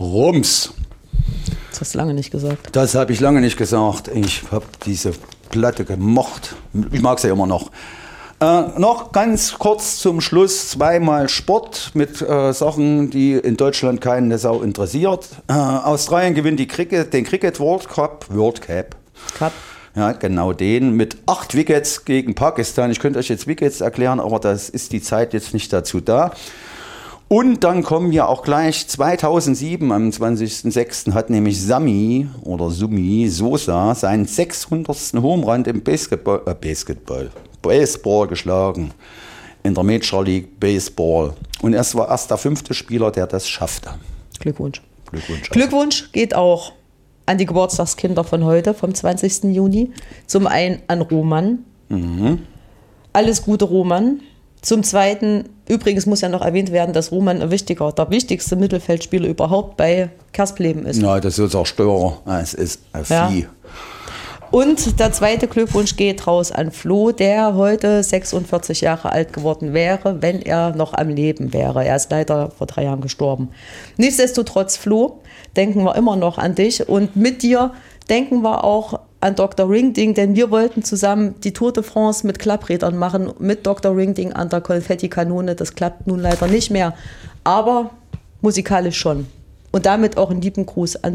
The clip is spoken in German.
Rums. Das hast du lange nicht gesagt. Das habe ich lange nicht gesagt. Ich habe diese Platte gemocht. Ich mag sie ja immer noch. Noch ganz kurz zum Schluss 2-mal Sport mit Sachen, die in Deutschland keine Sau interessiert. Australien gewinnt den Cricket World Cup. Ja, genau den mit 8 Wickets gegen Pakistan. Ich könnte euch jetzt Wickets erklären, aber das ist die Zeit jetzt nicht dazu da. Und dann kommen wir auch gleich 2007, am 20.06. hat nämlich Sami Sosa seinen 600. Home Run im Baseball geschlagen. In der Major League Baseball. Und er war erst der 5. Spieler, der das schaffte. Glückwunsch. Glückwunsch geht auch an die Geburtstagskinder von heute, vom 20. Juni. Zum einen an Roman. Alles Gute, Roman. Zum Zweiten, übrigens muss ja noch erwähnt werden, dass Roman der wichtigste Mittelfeldspieler überhaupt bei Kerspleben ist. Ja, das ist auch Störer. Es ist ein Vieh. Ja. Und der zweite Glückwunsch geht raus an Flo, der heute 46 Jahre alt geworden wäre, wenn er noch am Leben wäre. Er ist leider vor 3 Jahren gestorben. Nichtsdestotrotz, Flo, denken wir immer noch an dich. Und mit dir denken wir auch an Dr. Ringding, denn wir wollten zusammen die Tour de France mit Klapprädern machen, mit Dr. Ringding an der Konfettikanone. Das klappt nun leider nicht mehr, aber musikalisch schon. Und damit auch einen lieben Gruß an